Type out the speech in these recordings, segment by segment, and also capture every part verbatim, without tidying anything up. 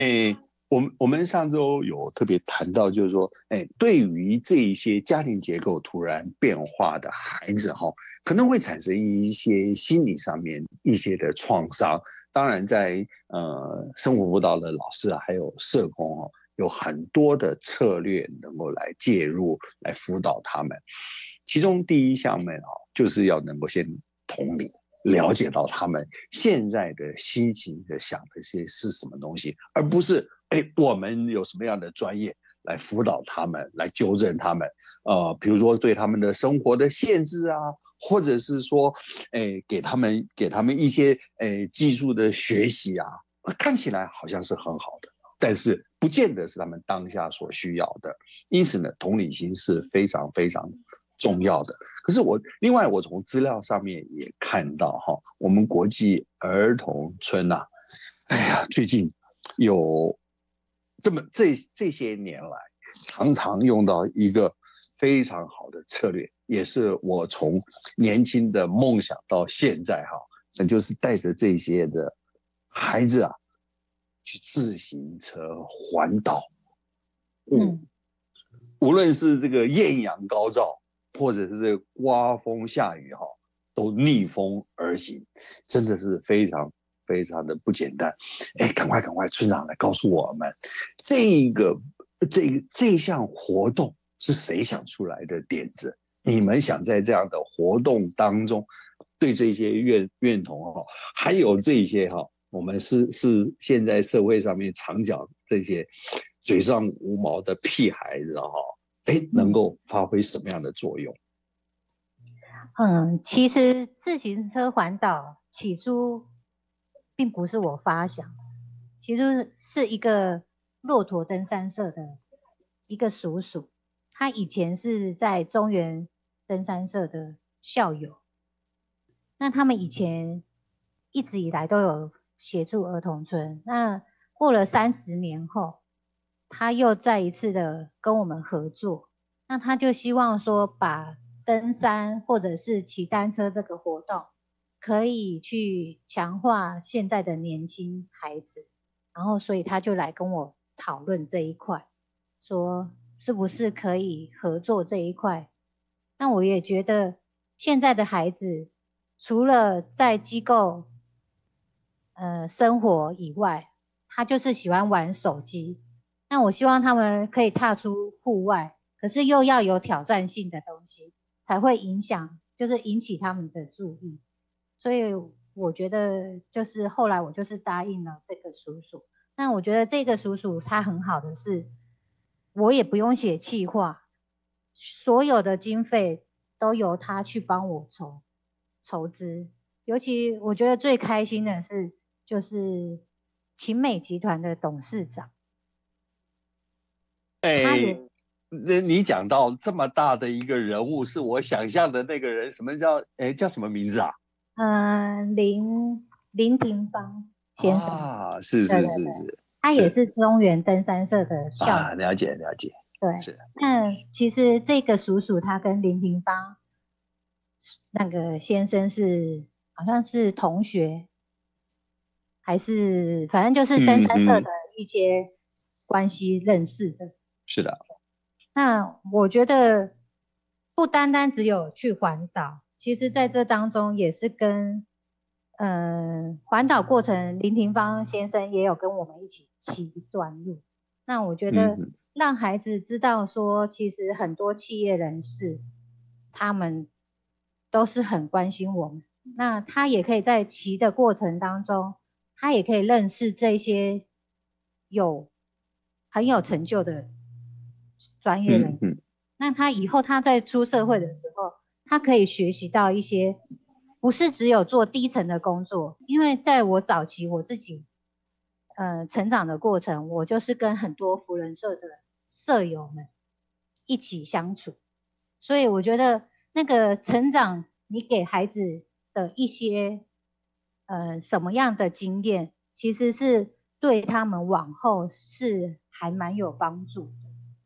诶，我们我们上周有特别谈到，就是说，诶，对于这一些家庭结构突然变化的孩子哈，可能会产生一些心理上面一些的创伤。当然在，呃生活辅导的老师啊，还有社工哦，有很多的策略能够来介入，来辅导他们。其中第一项呢，哦，就是要能够先同理。了解到他们现在的心情的想的些是什么东西，而不是哎我们有什么样的专业来辅导他们，来纠正他们，呃，比如说对他们的生活的限制啊，或者是说，哎，给他们给他们一些哎技术的学习啊，看起来好像是很好的，但是不见得是他们当下所需要的。因此呢，同理心是非常非常重要的。可是我另外我从资料上面也看到哈，我们国际儿童村呐、啊，哎呀，最近有这么这这些年来，常常用到一个非常好的策略，也是我从年轻的梦想到现在哈，那就是带着这些的孩子啊，去自行车环岛。嗯， 嗯无论是这个艳阳高照，或者是这个刮风下雨哈，都逆风而行，真的是非常非常的不简单。哎，赶快赶快，村长来告诉我们，这个这个这项活动是谁想出来的点子？你们想在这样的活动当中，对这些院院童哈，还有这些哈，我们是是现在社会上面常讲这些嘴上无毛的屁孩子哈，哎，能嗯够发挥什么样的作用？ 嗯，其实自行车环岛起初并不是我发想，其实是一个骆驼登山社的一个叔叔，他以前是在中原登山社的校友，那他们以前一直以来都有协助儿童村，那过了三十年后，他又再一次的跟我们合作，那他就希望说把登山或者是骑单车这个活动，可以去强化现在的年轻孩子，然后所以他就来跟我讨论这一块，说是不是可以合作这一块。那我也觉得现在的孩子除了在机构呃生活以外，他就是喜欢玩手机。那我希望他们可以踏出户外，可是又要有挑战性的东西，才会影响，就是引起他们的注意。所以我觉得，就是后来我就是答应了这个叔叔。那我觉得这个叔叔他很好的是，我也不用写企划，所有的经费都由他去帮我筹筹资。尤其我觉得最开心的是，就是秦美集团的董事长，他哎， 也那你讲到这么大的一个人物，是我想象的那个人，什么叫哎叫什么名字啊？ 呃林林廷芳先生， 啊，是是对对对， 是是他也是是中原登山社的校啊， 友。 了解了解， 对， 是。 那其实这个叔叔他跟林廷芳那个先生是好像是同学，还是反正就是登嗯嗯， 山社的一些关系认识的。 是的。 那我觉得不单单只有去环岛，其实在这当中也是跟嗯、呃环岛过程，林廷芳先生也有跟我们一起骑一段路。那我觉得嗯让孩子知道说，其实很多企业人士他们都是很关心我们。那他也可以在骑的过程当中，他也可以认识这些有很有成就的专业人。 嗯嗯那他以后他在出社会的时候，他可以学习到一些不是只有做低层的工作，因为在我早期我自己呃成长的过程，我就是跟很多福人社的社友们一起相处，所以我觉得那个成长，你给孩子的一些呃什么样的经验，其实是对他们往后是还蛮有帮助的。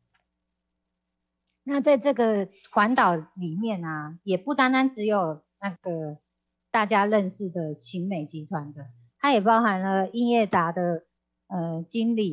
那在这个环岛里面啊，也不单单只有那个大家认识的秦美集团的，它也包含了英业达的呃经理。